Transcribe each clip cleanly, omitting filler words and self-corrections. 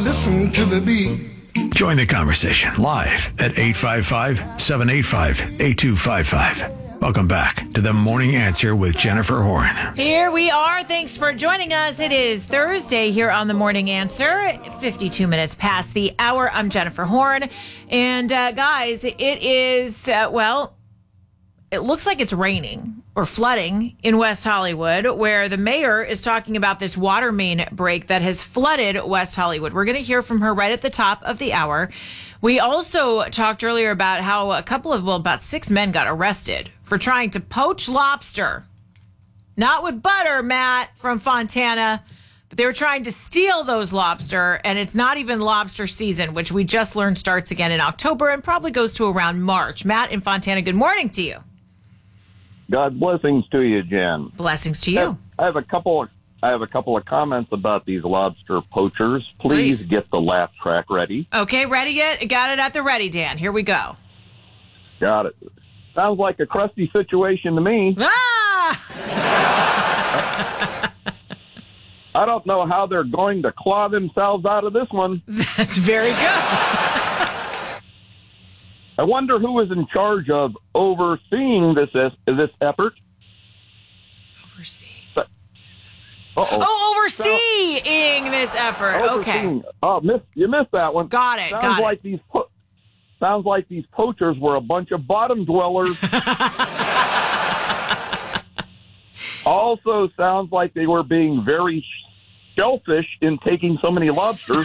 listen to the beat. Join the conversation live at 855-785-8255. Welcome back to The Morning Answer with Jennifer Horn. Here we are. Thanks for joining us. It is Thursday here on The Morning Answer, 52 minutes past the hour. I'm Jennifer Horn. And guys, it is, it looks like it's raining or flooding in West Hollywood, where the mayor is talking about this water main break that has flooded West Hollywood. We're going to hear from her right at the top of the hour. We also talked earlier about how about 6 men got arrested for trying to poach lobster. Not with butter, Matt from Fontana, but they were trying to steal those lobster, and it's not even lobster season, which we just learned starts again in October and probably goes to around March. Matt in Fontana, good morning to you. God blessings to you, Jen. Blessings to you. I have a couple of comments about these lobster poachers. Please get the laugh track ready. Okay, ready yet? Got it at the ready, Dan. Here we go. Got it. Sounds like a crusty situation to me. Ah! I don't know how they're going to claw themselves out of this one. That's very good. I wonder who is in charge of overseeing this effort. Overseeing. Overseeing this effort. Overseeing. Okay. Oh, you missed that one. Got it. Sounds like these poachers were a bunch of bottom dwellers. Also sounds like they were being very shellfish in taking so many lobsters.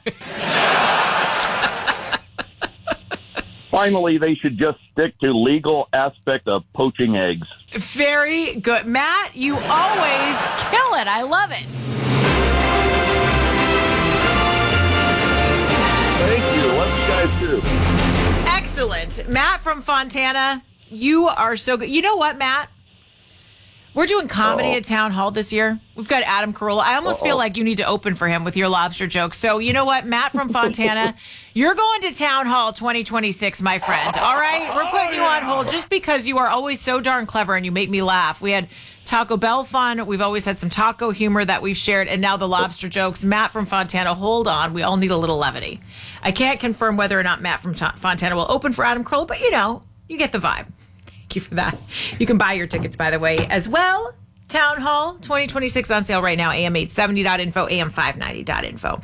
Finally, they should just stick to legal aspect of poaching eggs. Very good. Matt, you always kill it. I love it. Thank you. What you guys do? Excellent. Matt from Fontana, you are so good. You know what, Matt? We're doing comedy at Town Hall this year. We've got Adam Carolla. I almost feel like you need to open for him with your lobster jokes. So you know what, Matt from Fontana, you're going to Town Hall 2026, my friend. All right? We're putting you on hold just because you are always so darn clever and you make me laugh. We had Taco Bell fun. We've always had some taco humor that we've shared, and now the lobster jokes. Matt from Fontana, hold on. We all need a little levity. I can't confirm whether or not Matt from Fontana will open for Adam Carolla, but you get the vibe. Thank you for that. You can buy your tickets, by the way, as well. Town Hall 2026 on sale right now. AM870.info, AM590.info.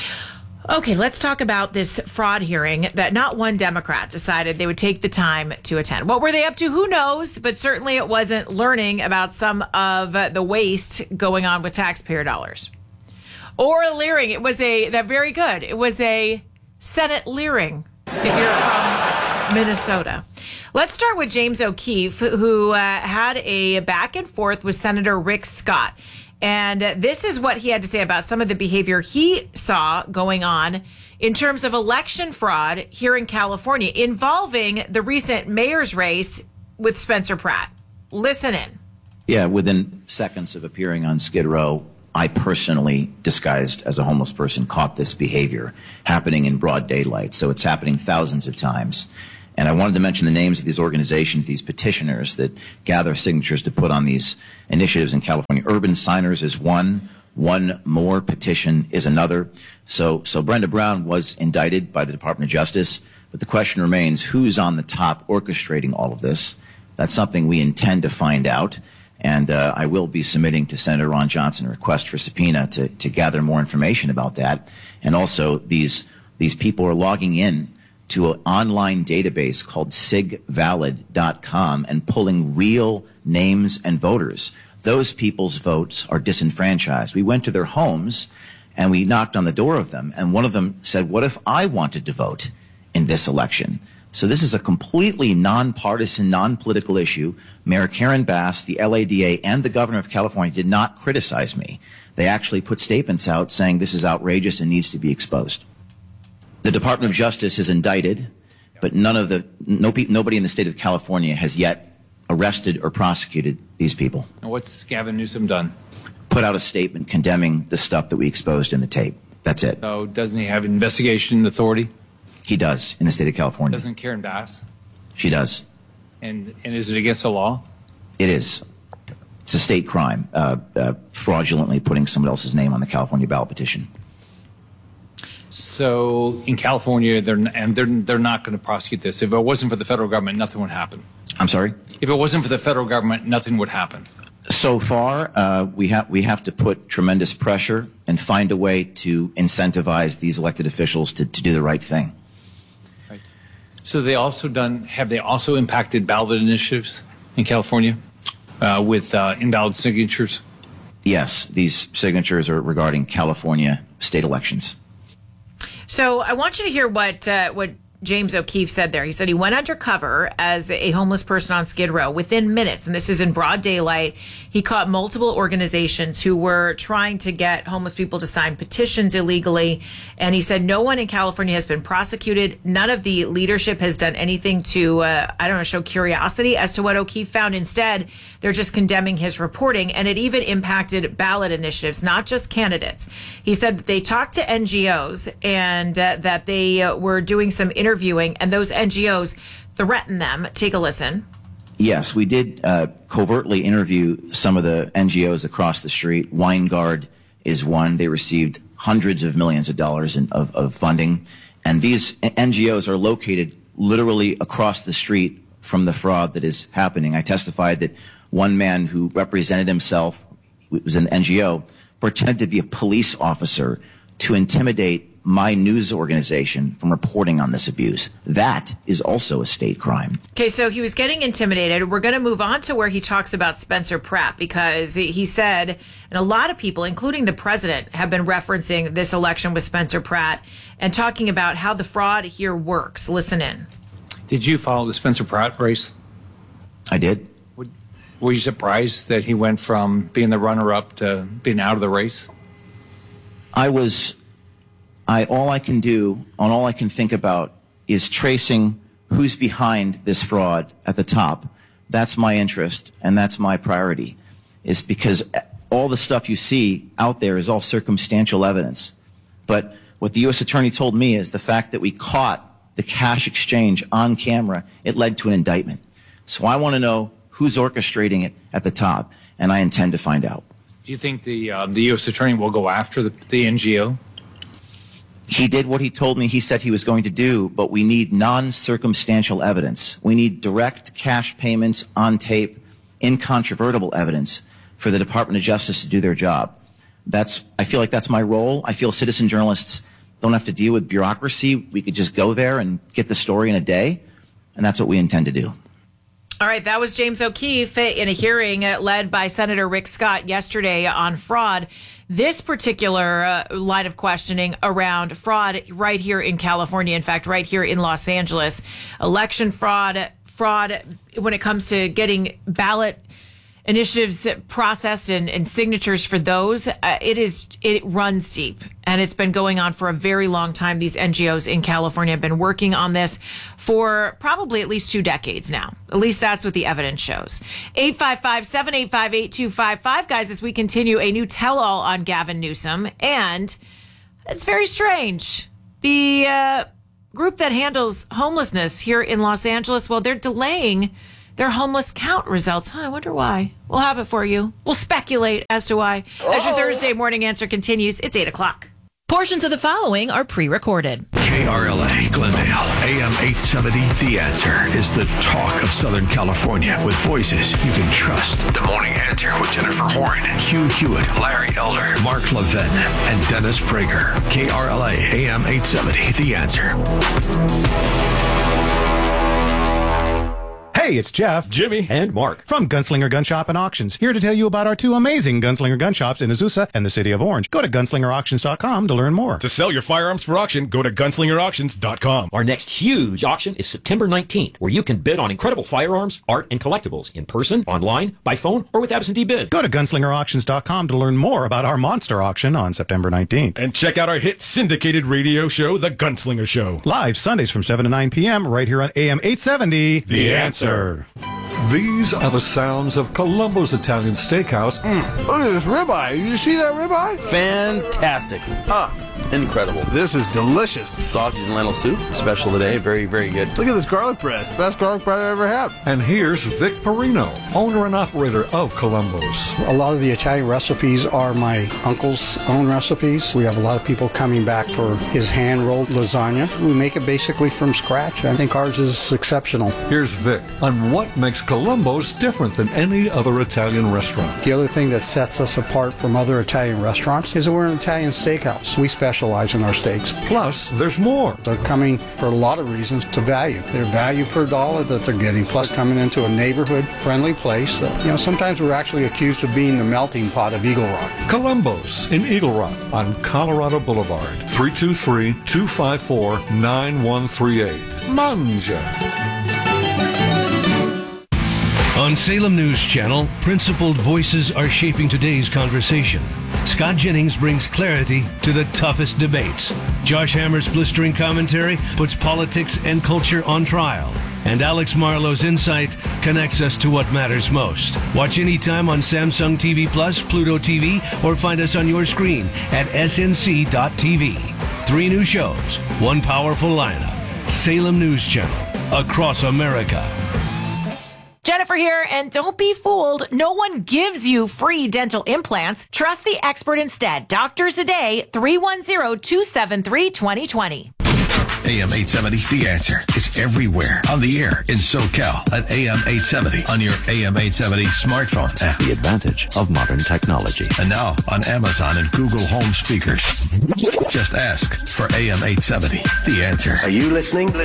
Okay, let's talk about this fraud hearing that not one Democrat decided they would take the time to attend. What were they up to? Who knows? But certainly it wasn't learning about some of the waste going on with taxpayer dollars. Or a leering. It was very good. It was a Senate leering, if you're from Minnesota. Let's start with James O'Keefe, who had a back and forth with Senator Rick Scott. And this is what he had to say about some of the behavior he saw going on in terms of election fraud here in California involving the recent mayor's race with Spencer Pratt. Listen in. Yeah, within seconds of appearing on Skid Row, I personally, disguised as a homeless person, caught this behavior happening in broad daylight. So it's happening thousands of times. And I wanted to mention the names of these organizations, these petitioners that gather signatures to put on these initiatives in California. Urban Signers is one. One More petition is another. So Brenda Brown was indicted by the Department of Justice. But the question remains, who's on the top orchestrating all of this? That's something we intend to find out. And I will be submitting to Senator Ron Johnson a request for subpoena to gather more information about that. And also, these people are logging in to an online database called sigvalid.com and pulling real names and voters. Those people's votes are disenfranchised. We went to their homes and we knocked on the door of them, and one of them said, what if I wanted to vote in this election? So this is a completely nonpartisan, non-political issue. Mayor Karen Bass, the LADA, and the governor of California did not criticize me. They actually put statements out saying this is outrageous and needs to be exposed. The Department of Justice is indicted, but nobody in the state of California has yet arrested or prosecuted these people. And what's Gavin Newsom done? Put out a statement condemning the stuff that we exposed in the tape. That's it. So doesn't he have investigation authority? He does in the state of California. Doesn't Karen Bass? She does. And is it against the law? It is. It's a state crime, fraudulently putting someone else's name on the California ballot petition. So in California, they're not going to prosecute this. If it wasn't for the federal government, nothing would happen. I'm sorry? If it wasn't for the federal government, nothing would happen. So far, we have to put tremendous pressure and find a way to incentivize these elected officials to do the right thing. Right. So have they also impacted ballot initiatives in California with invalid signatures? Yes, these signatures are regarding California state elections. So I want you to hear what James O'Keefe said there. He said he went undercover as a homeless person on Skid Row within minutes, and this is in broad daylight. He caught multiple organizations who were trying to get homeless people to sign petitions illegally, and he said no one in California has been prosecuted. None of the leadership has done anything to, show curiosity as to what O'Keefe found. Instead, they're just condemning his reporting, and it even impacted ballot initiatives, not just candidates. He said that they talked to NGOs and that they were doing some interviewing, and those NGOs threatened them. Take a listen. Yes, we did covertly interview some of the NGOs across the street. Wineguard is one. They received hundreds of millions of dollars of funding. And these NGOs are located literally across the street from the fraud that is happening. I testified that one man who represented himself, it was an NGO, pretended to be a police officer to intimidate my news organization from reporting on this abuse. That is also a state crime. Okay, so he was getting intimidated. We're going to move on to where he talks about Spencer Pratt, because he said, and a lot of people, including the president, have been referencing this election with Spencer Pratt and talking about how the fraud here works. Listen in. Did you follow the Spencer Pratt race? I did. Were you surprised that he went from being the runner-up to being out of the race? All I can think about is tracing who's behind this fraud at the top. That's my interest, and that's my priority, is because all the stuff you see out there is all circumstantial evidence. But what the U.S. Attorney told me is the fact that we caught the cash exchange on camera, it led to an indictment. So I want to know who's orchestrating it at the top, and I intend to find out. Do you think the U.S. Attorney will go after the NGO? He did what he told me he said he was going to do, but we need non-circumstantial evidence. We need direct cash payments on tape, incontrovertible evidence for the Department of Justice to do their job. I feel like that's my role. I feel citizen journalists don't have to deal with bureaucracy. We could just go there and get the story in a day, and that's what we intend to do. All right, that was James O'Keefe in a hearing led by Senator Rick Scott yesterday on fraud. This particular line of questioning around fraud right here in California, in fact, right here in Los Angeles, election fraud when it comes to getting ballot initiatives processed and signatures for those, it runs deep, and it's been going on for a very long time. These NGOs in California have been working on this for probably at least 2 decades now. At least that's what the evidence shows. 855-785-8255, guys, as we continue a new tell-all on Gavin Newsom, and it's very strange. The group that handles homelessness here in Los Angeles, well, they're delaying their homeless count results. I wonder why. We'll have it for you. We'll speculate as to why. As your Thursday morning answer continues, it's 8 o'clock. Portions of the following are pre-recorded. KRLA Glendale, AM 870. The Answer is the talk of Southern California with voices you can trust. The Morning Answer with Jennifer Horn, Hugh Hewitt, Larry Elder, Mark Levin, and Dennis Prager. KRLA AM 870. The Answer. Hey, it's Jeff, Jimmy, and Mark from Gunslinger Gun Shop and Auctions, here to tell you about our 2 amazing Gunslinger Gun Shops in Azusa and the City of Orange. Go to gunslingerauctions.com to learn more. To sell your firearms for auction, go to gunslingerauctions.com. Our next huge auction is September 19th, where you can bid on incredible firearms, art, and collectibles in person, online, by phone, or with absentee bid. Go to gunslingerauctions.com to learn more about our monster auction on September 19th. And check out our hit syndicated radio show, The Gunslinger Show. Live Sundays from 7 to 9 p.m. right here on AM 870. The Answer. These are the sounds of Columbo's Italian Steakhouse. Look at this ribeye. You see that ribeye? Fantastic. incredible. This is delicious. Sausage and lentil soup, special today. Very, very good. Look at this garlic bread. Best garlic bread I ever had. And here's Vic Perino, owner and operator of Columbo's. A lot of the Italian recipes are my uncle's own recipes. We have a lot of people coming back for his hand-rolled lasagna. We make it basically from scratch. I think ours is exceptional. Here's Vic on what makes Columbo's different than any other Italian restaurant. The other thing that sets us apart from other Italian restaurants is that we're an Italian steakhouse. We specialize in our steaks. Plus, there's more. They're coming for a lot of reasons to value. Their value per dollar that they're getting, plus coming into a neighborhood-friendly place that, sometimes we're actually accused of being the melting pot of Eagle Rock. Columbo's in Eagle Rock on Colorado Boulevard, 323-254-9138. Manja. On Salem News Channel, principled voices are shaping today's conversation. Scott Jennings brings clarity to the toughest debates. Josh Hammer's blistering commentary puts politics and culture on trial. And Alex Marlowe's insight connects us to what matters most. Watch anytime on Samsung TV Plus, Pluto TV, or find us on your screen at snc.tv. 3 new shows, 1 powerful lineup. Salem News Channel, across America. Jennifer here, and don't be fooled. No one gives you free dental implants. Trust the expert instead. Doctors a Day, 310-273-2020. AM 870, The Answer, is everywhere on the air in SoCal at AM 870 on your AM 870 smartphone app. The advantage of modern technology. And now on Amazon and Google Home speakers. Just ask for AM 870, The Answer. Are you listening?